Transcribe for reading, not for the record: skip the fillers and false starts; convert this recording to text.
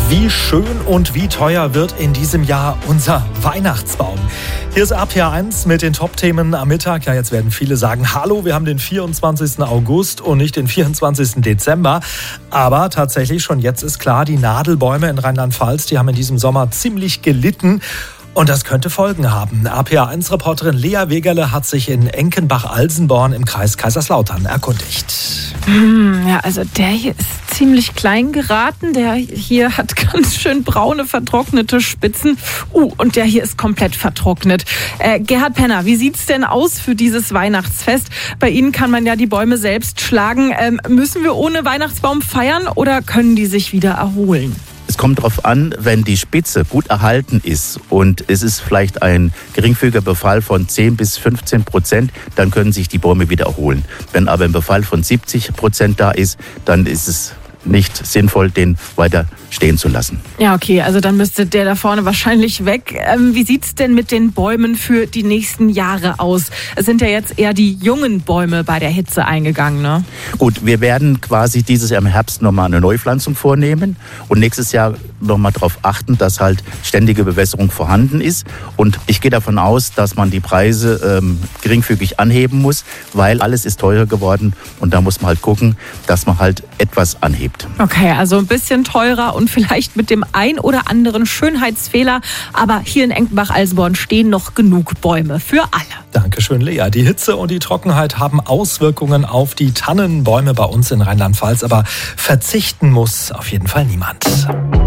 Wie schön und wie teuer wird in diesem Jahr unser Weihnachtsbaum? Hier ist RPR1 mit den Top-Themen am Mittag. Ja, jetzt werden viele sagen, hallo, wir haben den 24. August und nicht den 24. Dezember. Aber tatsächlich schon jetzt ist klar, die Nadelbäume in Rheinland-Pfalz, die haben in diesem Sommer ziemlich gelitten. Und das könnte Folgen haben. RPR1-Reporterin Lea Wegerle hat sich in Enkenbach-Alsenborn im Kreis Kaiserslautern erkundigt. Ja, also der hier ist ziemlich klein geraten. Der hier hat ganz schön braune, vertrocknete Spitzen. Und der hier ist komplett vertrocknet. Gerhard Penner, wie sieht's denn aus für dieses Weihnachtsfest? Bei Ihnen kann man ja die Bäume selbst schlagen. Müssen wir ohne Weihnachtsbaum feiern oder können die sich wieder erholen? Es kommt darauf an, wenn die Spitze gut erhalten ist und es ist vielleicht ein geringfügiger Befall von 10-15%, dann können sich die Bäume wieder erholen. Wenn aber ein Befall von 70% da ist, dann ist es nicht sinnvoll, den weiter stehen zu lassen. Ja, okay, also dann müsste der da vorne wahrscheinlich weg. Wie sieht's denn mit den Bäumen für die nächsten Jahre aus? Es sind ja jetzt eher die jungen Bäume bei der Hitze eingegangen, ne? Gut, wir werden quasi dieses Jahr im Herbst nochmal eine Neupflanzung vornehmen und nächstes Jahr nochmal darauf achten, dass halt ständige Bewässerung vorhanden ist. Und ich gehe davon aus, dass man die Preise geringfügig anheben muss, weil alles ist teurer geworden und da muss man halt gucken, dass man halt etwas anhebt. Okay, also ein bisschen teurer und vielleicht mit dem ein oder anderen Schönheitsfehler. Aber hier in Enkenbach-Alsenborn stehen noch genug Bäume für alle. Dankeschön, Lea. Die Hitze und die Trockenheit haben Auswirkungen auf die Tannenbäume bei uns in Rheinland-Pfalz. Aber verzichten muss auf jeden Fall niemand.